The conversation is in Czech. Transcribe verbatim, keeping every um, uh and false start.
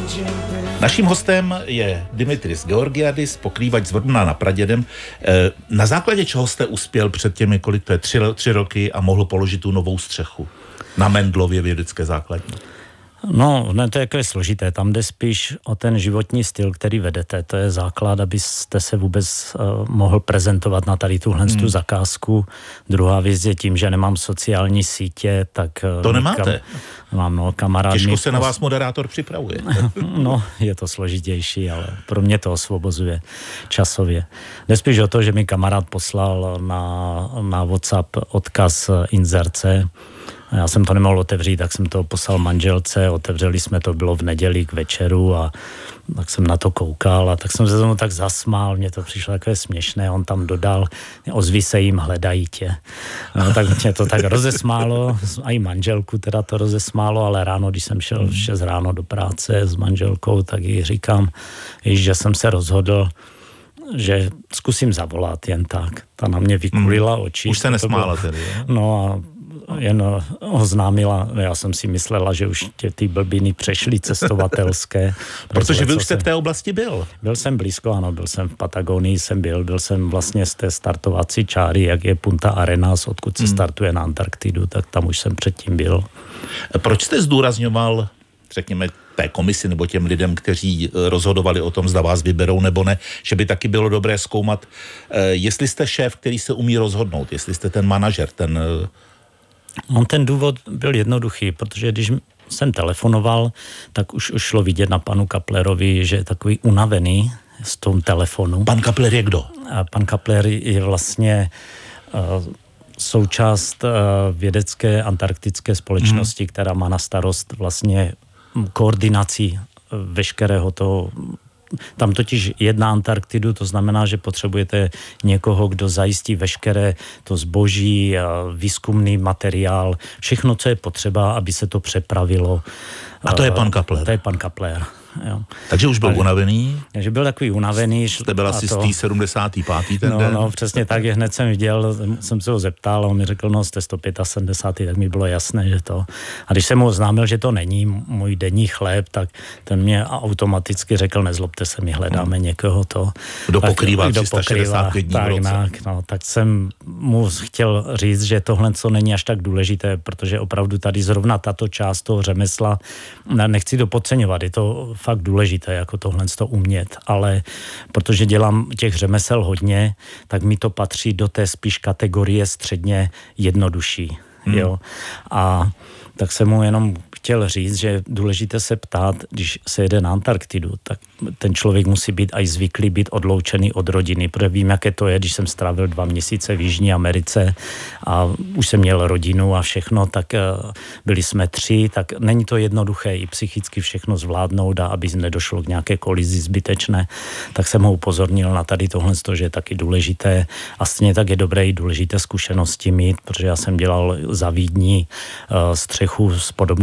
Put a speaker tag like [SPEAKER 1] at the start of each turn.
[SPEAKER 1] Naším hostem je Dimitris Georgiadis, pokrývač z Vrbna nad Pradědem. Na základě čeho jste uspěl před těmi, kolik to je, tři, tři roky a mohl položit tu novou střechu na Mendlově vědecké základně?
[SPEAKER 2] No, ne, to je jako je složité. Tam jde spíš o ten životní styl, který vedete. To je základ, abyste se vůbec uh, mohl prezentovat na tady tuhle hmm. tu zakázku. Druhá věc je tím, že nemám sociální sítě, tak... Uh,
[SPEAKER 1] to nemáte?
[SPEAKER 2] Kam, mám no, kamarád...
[SPEAKER 1] Těžko se na vás moderátor připravuje.
[SPEAKER 2] No, je to složitější, ale pro mě to osvobozuje časově. Jde spíš o to, že mi kamarád poslal na, na WhatsApp odkaz inzerce. Já jsem to nemohl otevřít, tak jsem to poslal manželce, otevřeli jsme to, bylo v neděli k večeru a tak jsem na to koukal a tak jsem se tomu tak zasmál, mně to přišlo takové směšné, on tam dodal, ozví se jim, hledají tě. No, tak mě to tak rozesmálo, a i manželku teda to rozesmálo, ale ráno, když jsem šel v šest ráno do práce s manželkou, tak jí říkám, již, že jsem se rozhodl, že zkusím zavolat jen tak. Ta na mě vykulila oči.
[SPEAKER 1] Už se nesmála tedy, je?
[SPEAKER 2] No a jen oznámila, já jsem si myslela, že už tě ty blbiny přešly cestovatelské.
[SPEAKER 1] Protože vy už jste v té oblasti byl.
[SPEAKER 2] Byl jsem blízko, ano, byl jsem v Patagonii, jsem byl, byl jsem vlastně z té startovací čáry, jak je Punta Arenas, odkud se hmm. startuje na Antarktidu, tak tam už jsem předtím byl.
[SPEAKER 1] Proč jste zdůrazňoval, řekněme, té komisi nebo těm lidem, kteří rozhodovali o tom, zda vás vyberou nebo ne, že by taky bylo dobré zkoumat, jestli jste šéf, který se umí rozhodnout, jestli jste ten manažer, ten...
[SPEAKER 2] On ten důvod byl jednoduchý, protože když jsem telefonoval, tak už, už šlo vidět na panu Kaplerovi, že je takový unavený z tom telefonu.
[SPEAKER 1] Pan Kapler je kdo?
[SPEAKER 2] A pan Kapler je vlastně uh, součást uh, vědecké antarktické společnosti, hmm. která má na starost vlastně koordinaci veškerého toho. Tam totiž jedna Antarktidu, to znamená, že potřebujete někoho, kdo zajistí veškeré to zboží, výzkumný materiál, všechno, co je potřeba, aby se to přepravilo.
[SPEAKER 1] A to je pan Kapler.
[SPEAKER 2] To je pan Kapler. Jo.
[SPEAKER 1] Takže už byl tak, unavený?
[SPEAKER 2] Takže byl takový unavený.
[SPEAKER 1] Jste byl asi z té sedmdesátý pátý ten
[SPEAKER 2] no,
[SPEAKER 1] den?
[SPEAKER 2] No, přesně tak, hned jsem viděl, jsem se ho zeptal a on mi řekl, no jste sto sedmdesátý pátý tak mi bylo jasné, že to. A když jsem mu oznámil, že to není můj denní chléb, tak ten mě automaticky řekl, nezlobte se, my hledáme hmm. někoho to.
[SPEAKER 1] Kdo
[SPEAKER 2] tak,
[SPEAKER 1] pokrývá
[SPEAKER 2] kdo
[SPEAKER 1] tři sta šedesát pět dní
[SPEAKER 2] tak,
[SPEAKER 1] v roce.
[SPEAKER 2] Tak, no, tak jsem mu chtěl říct, že tohle co není až tak důležité, protože opravdu tady zrovna tato část toho řemesla, nechci to podceňovat, je to fakt důležité, jako tohle to umět, ale protože dělám těch řemesel hodně, tak mi to patří do té spíš kategorie středně jednodušší. Hmm. Jo? A tak jsem mu jenom chtěl říct, že je důležité se ptát, když se jede na Antarktidu, tak ten člověk musí být aj zvyklý být odloučený od rodiny, protože vím, jaké to je, když jsem strávil dva měsíce v Jižní Americe a už jsem měl rodinu a všechno, tak byli jsme tři, tak není to jednoduché i psychicky všechno zvládnout a aby nedošlo k nějaké kolizi zbytečné, tak jsem ho upozornil na tady tohle, že je taky důležité a stejně tak je dobré i důležité zkušenosti mít, protože já jsem dělal za Vídní střechu s podobnou